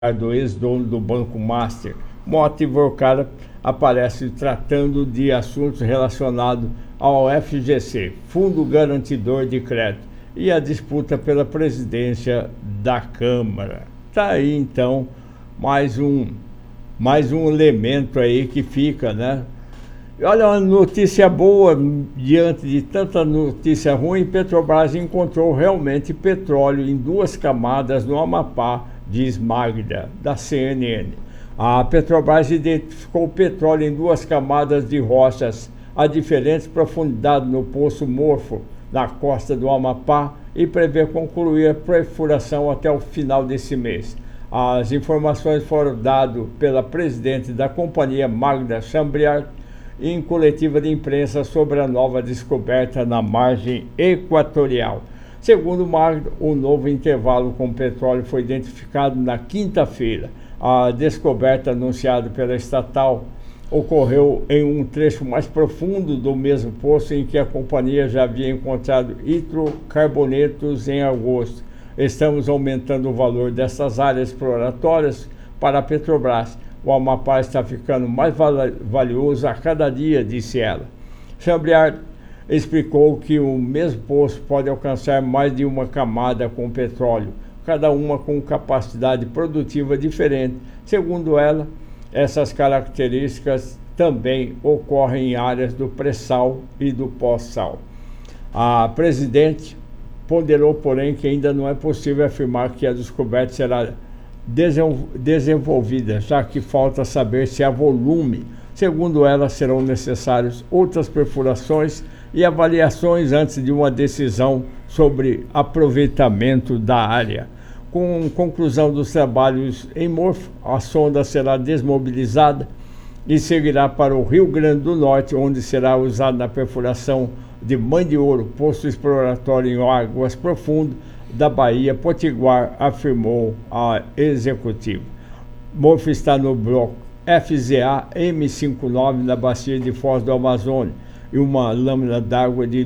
do ex-dono do Banco Master, Mota invocada, aparece tratando de assuntos relacionados ao FGC, Fundo Garantidor de Crédito, e a disputa pela presidência da Câmara. Está aí, então, mais um elemento aí que fica, né? Olha, uma notícia boa, diante de tanta notícia ruim, Petrobras encontrou realmente petróleo em 2 camadas no Amapá, diz Magda, da CNN. A Petrobras identificou petróleo em 2 camadas de rochas a diferentes profundidades no Poço Morfo, na costa do Amapá, e prevê concluir a perfuração até o final desse mês. As informações foram dadas pela presidente da companhia, Magda Chambriard, em coletiva de imprensa sobre a nova descoberta na margem equatorial. Segundo Magda, o novo intervalo com petróleo foi identificado na quinta-feira. A descoberta anunciada pela estatal ocorreu em um trecho mais profundo do mesmo poço em que a companhia já havia encontrado hidrocarbonetos em agosto. Estamos aumentando o valor dessas áreas exploratórias para a Petrobras. O Amapá está ficando mais valioso a cada dia, disse ela. Chambriard explicou que o mesmo poço pode alcançar mais de uma camada com petróleo, cada uma com capacidade produtiva diferente. Segundo ela, essas características também ocorrem em áreas do pré-sal e do pós-sal. A presidente ponderou, porém, que ainda não é possível afirmar que a descoberta será desenvolvida, já que falta saber se há volume. Segundo ela, serão necessárias outras perfurações e avaliações antes de uma decisão sobre aproveitamento da área. Com conclusão dos trabalhos em Morfo, a sonda será desmobilizada e seguirá para o Rio Grande do Norte, onde será usada na perfuração de Mãe de Ouro, posto exploratório em águas profundas da Bahia Potiguar, afirmou a executiva. Morfo está no bloco FZA M59 na bacia de Foz do Amazonas e uma lâmina d'água de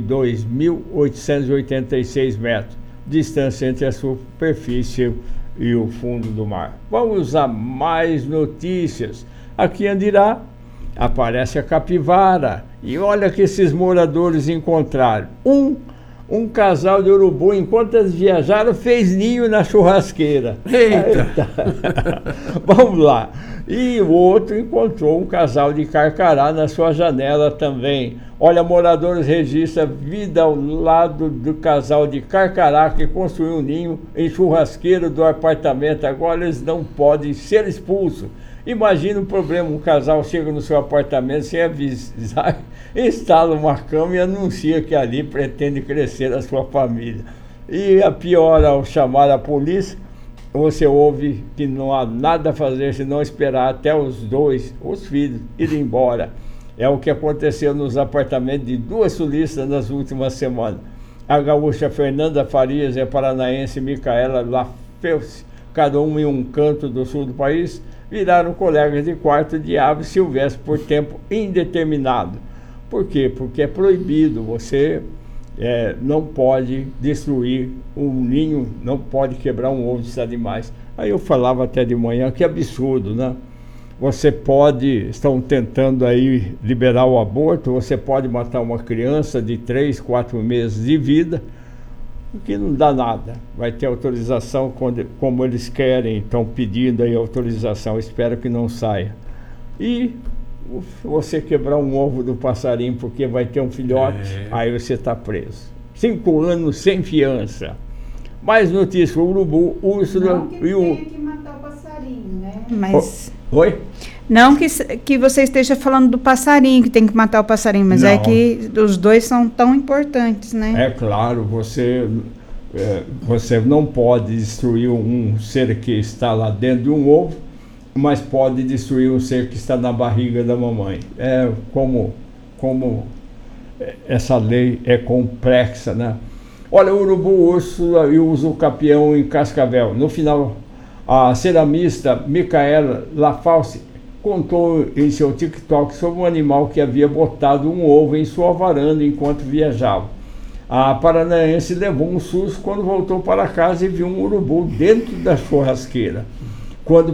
2.886 metros, distância entre a superfície e o fundo do mar. Vamos a mais notícias. Aqui em Andirá aparece a capivara e olha que esses moradores encontraram. Um casal de urubu, enquanto eles viajaram, fez ninho na churrasqueira. Eita! Vamos lá. E o outro encontrou um casal de carcará na sua janela também. Olha, moradores registram vida ao lado do casal de carcará que construiu um ninho em churrasqueira do apartamento. Agora eles não podem ser expulsos. Imagina o problema, um casal chega no seu apartamento sem avisar, instala uma cama e anuncia que ali pretende crescer a sua família. E a pior, ao chamar a polícia, você ouve que não há nada a fazer senão esperar até os filhos, irem embora. É o que aconteceu nos apartamentos de 2 sulistas nas últimas semanas. A gaúcha Fernanda Farias e a paranaense Micaela Lafeus, cada um em um canto do sul do país, viraram colegas de quarto de aves silvestres por tempo indeterminado. Por quê? Porque é proibido, você não pode destruir um ninho, não pode quebrar um ovo desses animais. Aí eu falava até de manhã, que absurdo, né? Estão tentando aí liberar o aborto, você pode matar uma criança de 3, 4 meses de vida, que não dá nada, vai ter autorização como eles querem, estão pedindo aí autorização, espero que não saia. E você quebrar um ovo do passarinho porque vai ter um filhote, aí você está preso. 5 anos sem fiança. Mais notícias, o urubu, Úrsula e o... Não que matar o passarinho, né? Mas... Oi? Não que você esteja falando do passarinho, que tem que matar o passarinho, mas não. É que os dois são tão importantes, né? É claro, você não pode destruir um ser que está lá dentro de um ovo, mas pode destruir um ser que está na barriga da mamãe. É como essa lei é complexa, né? Olha, o urubu, Úrsula e o usucapião em Cascavel. No final, a ceramista Micaela Lafalce contou em seu TikTok sobre um animal que havia botado um ovo em sua varanda enquanto viajava. A paranaense levou um susto quando voltou para casa e viu um urubu dentro da churrasqueira. quando